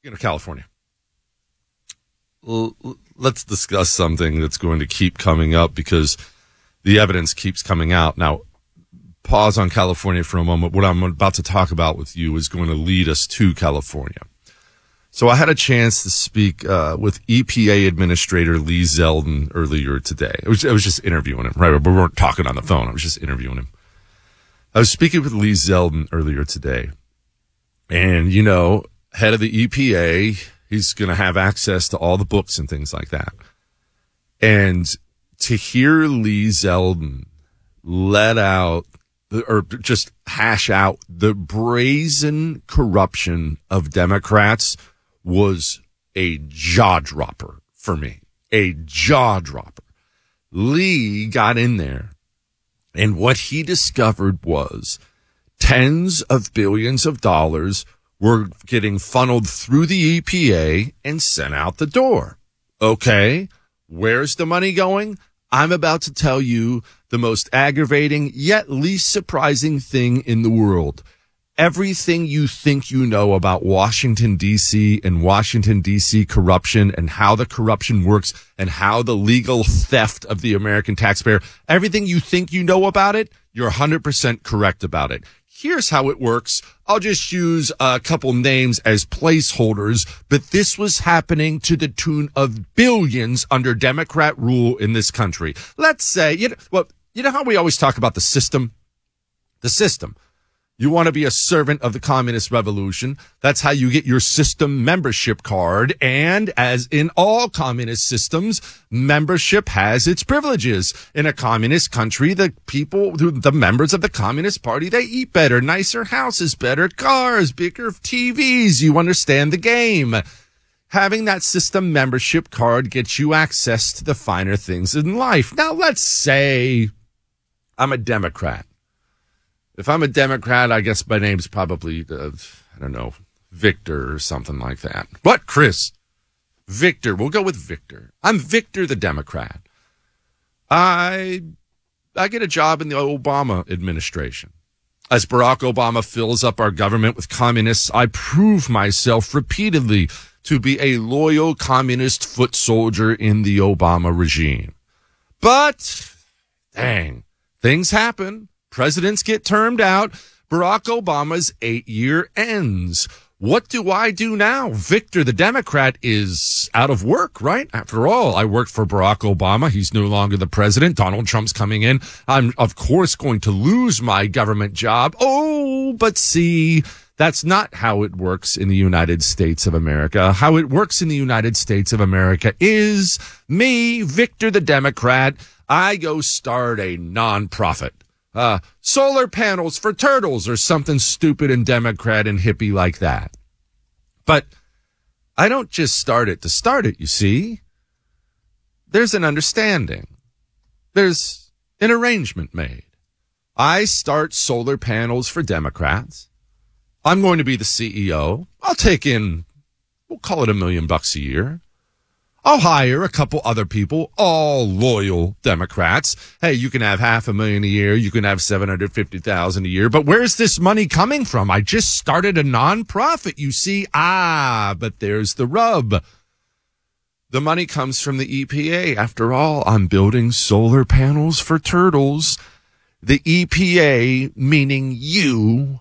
California. Let's discuss something that's going to keep coming up because the evidence keeps coming out. Now, pause on California for a moment. What I'm about to talk about with you is going to lead us to California. So I had a chance to speak with EPA Administrator Lee Zeldin earlier today. I was just interviewing him, right? We weren't talking on the phone. I was just interviewing him. I was speaking with Lee Zeldin earlier today. And, head of the EPA, he's going to have access to all the books and things like that. And to hear Lee Zeldin let out or just hash out the brazen corruption of Democrats was a jaw dropper for me. A jaw dropper. Lee got in there, and what he discovered was tens of billions of dollars were getting funneled through the EPA and sent out the door. Okay, where's the money going? I'm about to tell you the most aggravating yet least surprising thing in the world. Everything you think you know about Washington, D.C. and Washington, D.C. corruption and how the corruption works and how the legal theft of the American taxpayer, everything you think you know about it, you're 100% correct about it. Here's how it works. I'll just use a couple names as placeholders, but this was happening to the tune of billions under Democrat rule in this country. Let's say, you know how we always talk about the system? The system. You want to be a servant of the communist revolution. That's how you get your system membership card. And as in all communist systems, membership has its privileges. In a communist country, the members of the Communist Party, they eat better, nicer houses, better cars, bigger TVs. You understand the game. Having that system membership card gets you access to the finer things in life. Now, let's say I'm a Democrat. If I'm a Democrat, I guess my name's probably, Victor or something like that. What, Chris? Victor. We'll go with Victor. I'm Victor the Democrat. I get a job in the Obama administration. As Barack Obama fills up our government with communists, I prove myself repeatedly to be a loyal communist foot soldier in the Obama regime. But, dang, things happen. Presidents get termed out. Barack Obama's 8-year ends. What do I do now? Victor, the Democrat, is out of work, right? After all, I worked for Barack Obama. He's no longer the president. Donald Trump's coming in. I'm, of course, going to lose my government job. Oh, but see, that's not how it works in the United States of America. How it works in the United States of America is me, Victor, the Democrat. I go start a nonprofit. Solar panels for turtles or something stupid and Democrat and hippie like that. But I don't just start it to start it, you see. There's an understanding. There's an arrangement made. I start solar panels for Democrats. I'm going to be the CEO. I'll take in, we'll call it $1 million a year. I'll hire a couple other people, all loyal Democrats. Hey, you can have $500,000 a year. You can have $750,000 a year. But where's this money coming from? I just started a nonprofit, you see. But there's the rub. The money comes from the EPA. After all, I'm building solar panels for turtles. The EPA, meaning you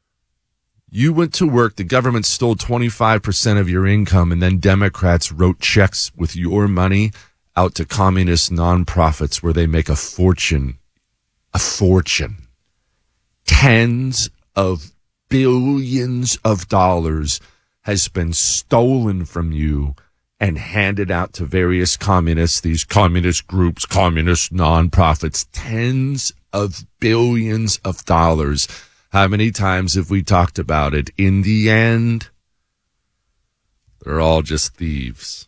went to work, the government stole 25% of your income, and then Democrats wrote checks with your money out to communist nonprofits where they make a fortune. A fortune. Tens of billions of dollars has been stolen from you and handed out to various communists, these communist groups, communist nonprofits. Tens of billions of dollars. How many times have we talked about it? In the end, they're all just thieves.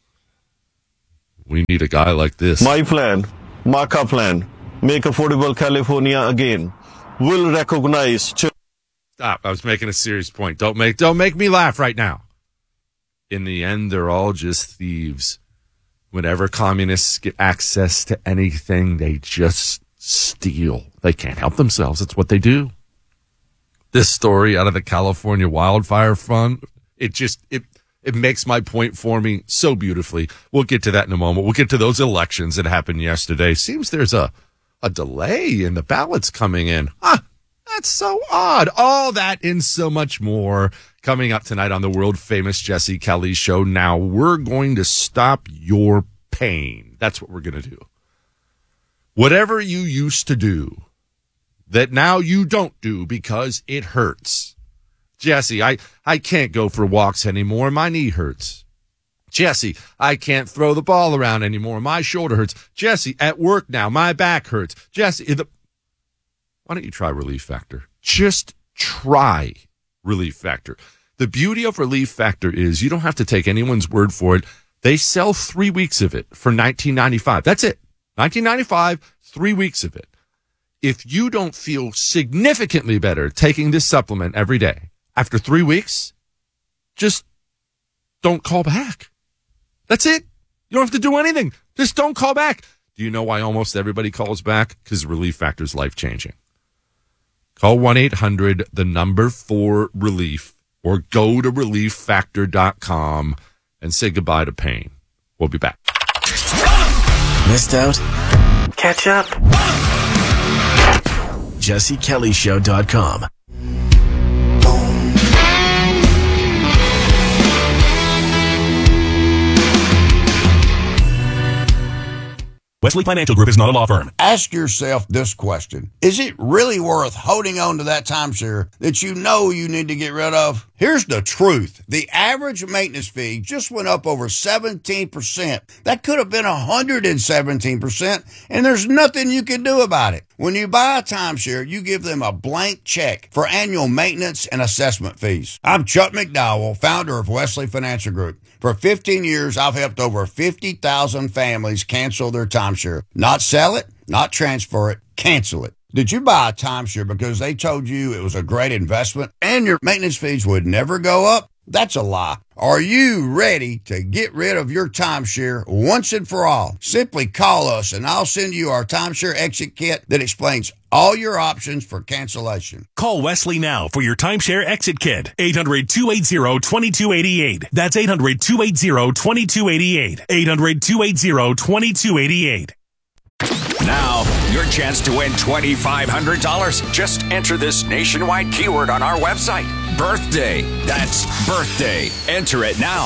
We need a guy like this. My plan, Marka plan, make affordable California again, will recognize... Stop. I was making a serious point. Don't make me laugh right now. In the end, they're all just thieves. Whenever communists get access to anything, they just steal. They can't help themselves. That's what they do. This story out of the California Wildfire Fund, it It makes my point for me so beautifully. We'll get to that in a moment. We'll get to those elections that happened yesterday. Seems there's a delay in the ballots coming in. That's so odd. All that and so much more coming up tonight on the world famous Jesse Kelly Show. Now we're going to stop your pain. That's what we're going to do. Whatever you used to do that now you don't do because it hurts. Jesse, I can't go for walks anymore. My knee hurts. Jesse, I can't throw the ball around anymore. My shoulder hurts. Jesse, at work now, my back hurts. Jesse, why don't you try Relief Factor? Just try Relief Factor. The beauty of Relief Factor is you don't have to take anyone's word for it. They sell 3 weeks of it for $19.95. That's it. $19.95, 3 weeks of it. If you don't feel significantly better taking this supplement every day, after 3 weeks, just don't call back. That's it. You don't have to do anything. Just don't call back. Do you know why almost everybody calls back? Because Relief Factor is life-changing. Call 1-800-4-RELIEF or go to relieffactor.com and say goodbye to pain. We'll be back. Missed out? Catch up. JesseKellyShow.com. Wesley Financial Group is not a law firm. Ask yourself this question. Is it really worth holding on to that timeshare that you know you need to get rid of? Here's the truth. The average maintenance fee just went up over 17%. That could have been 117%, and there's nothing you can do about it. When you buy a timeshare, you give them a blank check for annual maintenance and assessment fees. I'm Chuck McDowell, founder of Wesley Financial Group. For 15 years, I've helped over 50,000 families cancel their timeshare. Not sell it, not transfer it, cancel it. Did you buy a timeshare because they told you it was a great investment and your maintenance fees would never go up? That's a lie. Are you ready to get rid of your timeshare once and for all? Simply call us and I'll send you our timeshare exit kit that explains all your options for cancellation. Call Wesley now for your timeshare exit kit. 800-280-2288. That's 800-280-2288. 800-280-2288. Now, your chance to win $2,500. Just enter this nationwide keyword on our website. Birthday. That's birthday. Enter it now.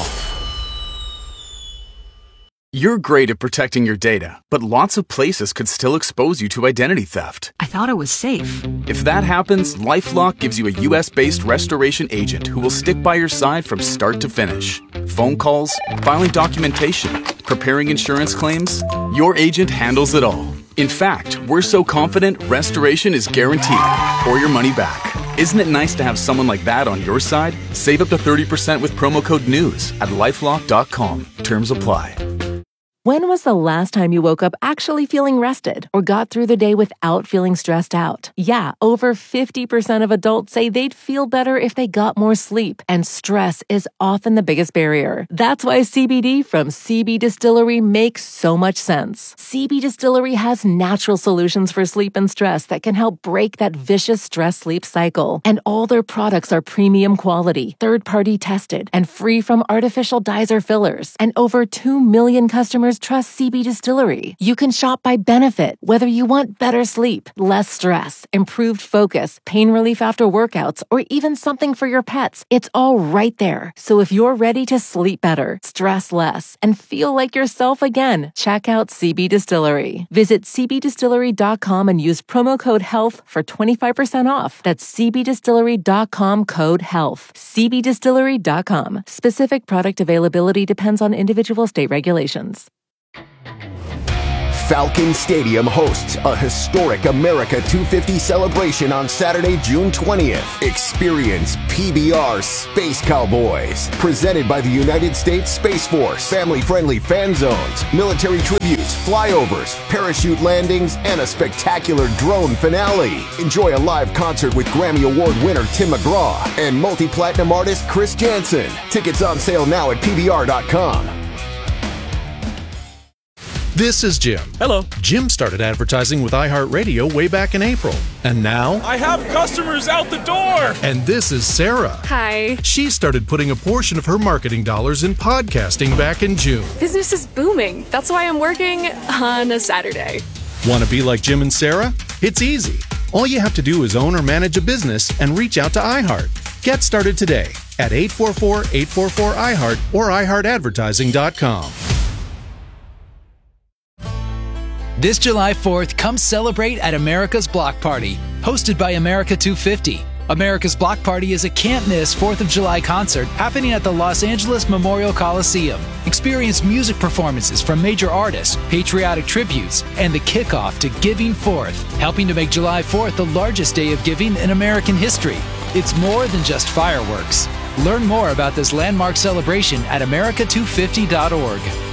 You're great at protecting your data, but lots of places could still expose you to identity theft. I thought it was safe. If that happens, LifeLock gives you a U.S.-based restoration agent who will stick by your side from start to finish. Phone calls, filing documentation, preparing insurance claims, your agent handles it all. In fact, we're so confident restoration is guaranteed or your money back. Isn't it nice to have someone like that on your side? Save up to 30% with promo code NEWS at LifeLock.com. Terms apply. When was the last time you woke up actually feeling rested or got through the day without feeling stressed out? Yeah, over 50% of adults say they'd feel better if they got more sleep, and stress is often the biggest barrier. That's why CBD from CB Distillery makes so much sense. CB Distillery has natural solutions for sleep and stress that can help break that vicious stress-sleep cycle. And all their products are premium quality, third-party tested, and free from artificial dyes or fillers. And over 2 million customers trust CB Distillery. You can shop by benefit, whether you want better sleep, less stress, improved focus, pain relief after workouts, or even something for your pets. It's all right there. So if you're ready to sleep better, stress less, and feel like yourself again, check out CB Distillery. Visit cbdistillery.com and use promo code HEALTH for 25% off. That's cbdistillery.com code HEALTH. cbdistillery.com. Specific product availability depends on individual state regulations. Falcon Stadium hosts a historic America 250 celebration on Saturday, June 20th. Experience PBR Space Cowboys, presented by the United States Space Force. Family-friendly fan zones, military tributes, flyovers, parachute landings, and a spectacular drone finale. Enjoy a live concert with Grammy Award winner Tim McGraw and multi-platinum artist Chris Janson. Tickets on sale now at PBR.com. This is Jim. Hello. Jim started advertising with iHeartRadio way back in April. And now... I have customers out the door! And this is Sarah. Hi. She started putting a portion of her marketing dollars in podcasting back in June. Business is booming. That's why I'm working on a Saturday. Want to be like Jim and Sarah? It's easy. All you have to do is own or manage a business and reach out to iHeart. Get started today at 844-844-iHeart or iHeartAdvertising.com. This July 4th, come celebrate at America's Block Party, hosted by America 250. America's Block Party is a can't-miss 4th of July concert happening at the Los Angeles Memorial Coliseum. Experience music performances from major artists, patriotic tributes, and the kickoff to Giving Forth, helping to make July 4th the largest day of giving in American history. It's more than just fireworks. Learn more about this landmark celebration at america250.org.